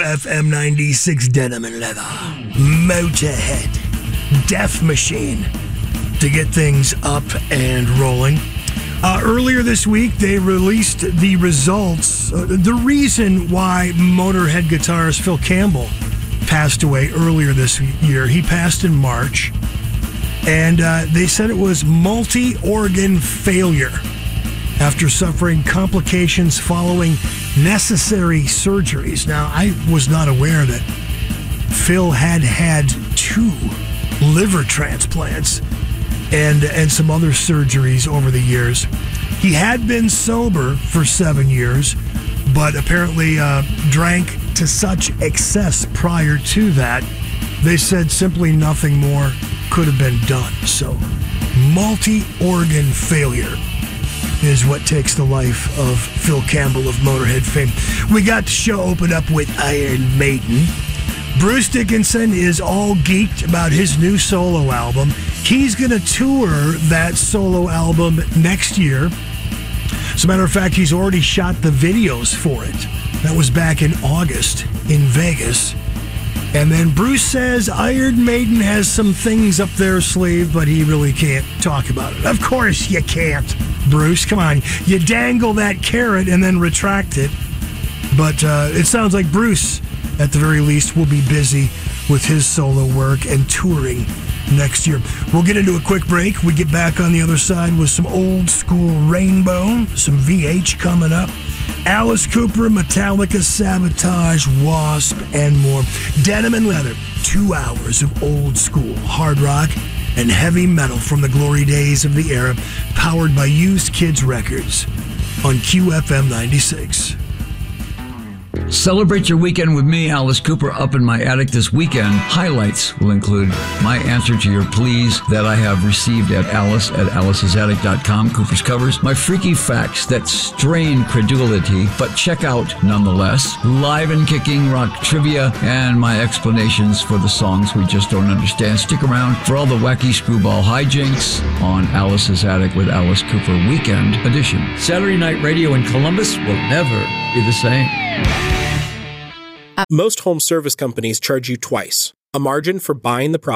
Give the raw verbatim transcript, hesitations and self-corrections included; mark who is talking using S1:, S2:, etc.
S1: F M ninety-six Denim and Leather, Motorhead, Death Machine, to get things up and rolling. Uh, earlier this week, they released the results, uh, the reason why Motorhead guitarist Phil Campbell passed away earlier this year. He passed in March, and uh, they said it was multi-organ failure after suffering complications following necessary surgeries. Now, I was not aware that Phil had had two liver transplants and and some other surgeries over the years. He had been sober for seven years, but apparently uh, drank to such excess prior to that, they said simply nothing more could have been done. So, multi-organ failure is what takes the life of Phil Campbell of Motorhead fame. We got the show opened up with Iron Maiden. Bruce Dickinson is all geeked about his new solo album. He's going to tour that solo album next year. As a matter of fact, he's already shot the videos for it. That was back in August in Vegas. And then Bruce says Iron Maiden has some things up their sleeve, but he really can't talk about it. Of course you can't, Bruce. Come on. You dangle that carrot and then retract it. But uh, it sounds like Bruce, at the very least, will be busy with his solo work and touring next year. We'll get into a quick break. We get back on the other side with some old school Rainbow, some V H coming up, Alice Cooper, Metallica, Sabotage, Wasp, and more. Denim and Leather, two hours of old school hard rock and heavy metal from the glory days of the era, powered by Used Kids Records on Q F M ninety-six.
S2: Celebrate your weekend with me, Alice Cooper, up in my attic this weekend. Highlights will include my answer to your pleas that I have received at Alice at alice's attic dot com, Cooper's Covers, my freaky facts that strain credulity, but check out nonetheless, live and kicking rock trivia, and my explanations for the songs we just don't understand. Stick around for all the wacky screwball hijinks on Alice's Attic with Alice Cooper Weekend Edition. Saturday night radio in Columbus will never be the same.
S3: Most home service companies charge you twice, a margin for buying the product